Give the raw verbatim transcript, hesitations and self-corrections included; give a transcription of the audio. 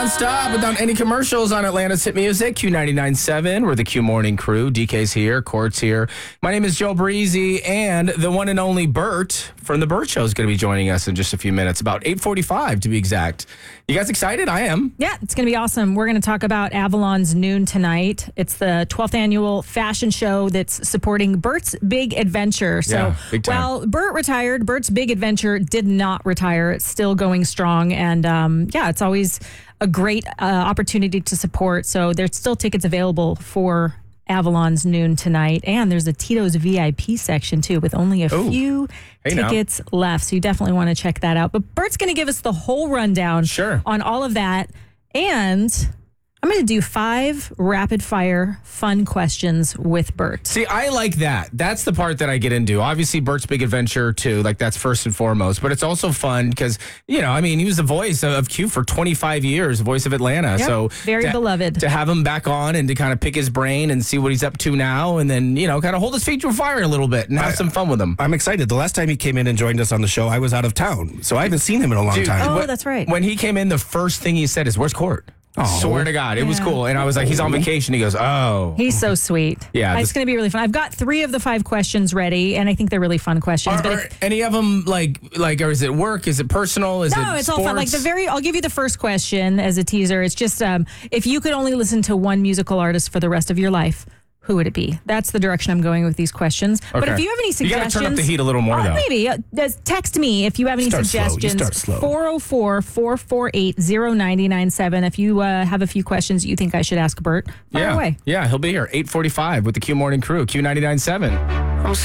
nonstop without any commercials on Atlanta's hit music. Q ninety-nine point seven. We're the Q Morning Crew. D K's here. Court's here. My name is Joe Breezy, and the one and only Bert from The Bert Show is going to be joining us in just a few minutes, about eight forty-five to be exact. You guys excited? I am. Yeah, it's going to be awesome. We're going to talk about Avalon's Noon tonight. It's the twelfth annual fashion show that's supporting Bert's Big Adventure. So Yeah, big time. while Bert retired, Bert's Big Adventure did not retire. It's still going strong. And um, yeah, it's always a great uh, opportunity to support. So there's still tickets available for Avalon's Noon tonight. And there's a Tito's V I P section too with only a Ooh. few Hey, now. tickets left. So you definitely want to check that out. But Bert's going to give us the whole rundown Sure. on all of that. And I'm going to do five rapid fire fun questions with Bert. See, I like that. That's the part that I get into. Obviously, Bert's Big Adventure, too. Like, that's first and foremost. But it's also fun because, you know, I mean, he was the voice of Q for twenty-five years, voice of Atlanta. Yep, So very to, beloved. To have him back on and to kind of pick his brain and see what he's up to now and then, you know, kind of hold his feet to the fire a little bit and have I- some fun with him. I'm excited. The last time he came in and joined us on the show, I was out of town, so I haven't seen him in a long Dude, time. Oh, when- that's right. When he came in, the first thing he said is, "Where's Court?" Oh. Swear to God. It was Yeah. cool. And I was like, he's on vacation. He goes, oh. He's so sweet. Yeah, It's this- going to be really fun. I've got three of the five questions ready, and I think they're really fun questions. Are, but are if, any of them like, like, or is it work? Is it personal? Is no, it it's all fun. Like the sports? very, I'll give you the first question as a teaser. It's just um, if you could only listen to one musical artist for the rest of your life, who would it be? That's the direction I'm going with these questions. But Okay. if you have any You suggestions, gotta turn up the heat a little more, oh, though. Maybe uh, just text me if you have any Start slow. You suggestions. start slow. four oh four, four four eight, oh nine nine seven. If you uh, have a few questions you think I should ask Bert, fire yeah. away. Yeah, he'll be here eight forty-five with the Q Morning Crew, Q ninety-nine point seven.